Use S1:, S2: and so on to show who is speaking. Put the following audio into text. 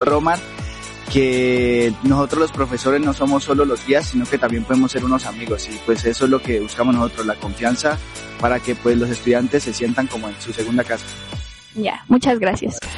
S1: Roman, que nosotros los profesores no somos solo los guías, sino que también podemos ser unos amigos, y pues eso es lo que buscamos nosotros, la confianza para que pues los estudiantes se sientan como en su segunda casa.
S2: Ya, muchas gracias.